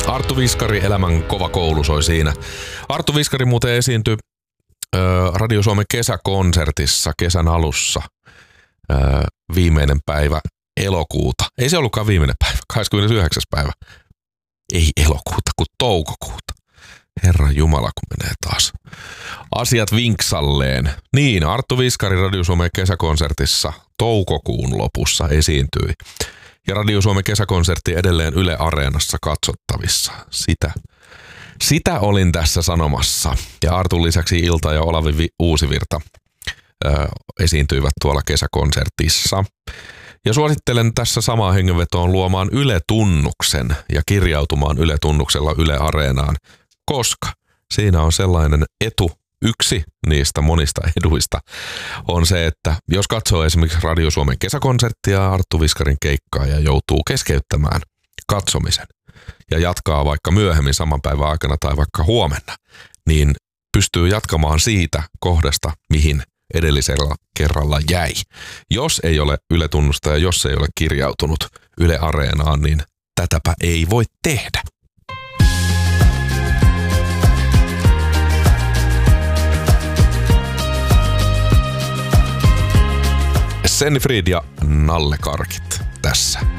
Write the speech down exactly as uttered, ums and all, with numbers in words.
Arttu Viskari, Elämän kova koulu soi siinä. Arttu Viskari muuten esiintyi ö, Radio Suomen kesäkonsertissa kesän alussa ö, viimeinen päivä elokuuta. Ei se ollutkaan viimeinen päivä, kahdeskymmenesyhdeksäs päivä. Ei elokuuta, kun toukokuuta. Herra Jumala, kun menee taas asiat vinksalleen. Niin, Arttu Viskari Radio Suomen kesäkonsertissa toukokuun lopussa esiintyi. Ja Radio Suomen kesäkonsertti edelleen Yle Areenassa katsottavissa. Sitä, sitä olin tässä sanomassa. Ja Artun lisäksi Ilta ja Olavi Uusivirta ö, esiintyivät tuolla kesäkonsertissa. Ja suosittelen tässä samaan hengenvetoon luomaan Yle-tunnuksen ja kirjautumaan Yle-tunnuksella Yle Areenaan, koska siinä on sellainen etu, yksi niistä monista eduista on se, että jos katsoo esimerkiksi Radio Suomen kesäkonserttia Arttu Viskarin keikkaa ja joutuu keskeyttämään katsomisen ja jatkaa vaikka myöhemmin saman päivän aikana tai vaikka huomenna, niin pystyy jatkamaan siitä kohdasta, mihin edellisellä kerralla jäi. Jos ei ole Yle-tunnusta ja jos ei ole kirjautunut Yle Areenaan, niin tätäpä ei voi tehdä. Senni Fried ja Nalle Karkit tässä.